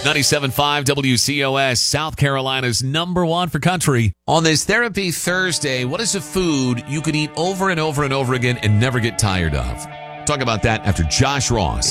97.5 WCOS, South Carolina's #1 for country. On this Therapy Thursday, what is a food you could eat over and over and over again and never get tired of? Talk about that after Josh Ross.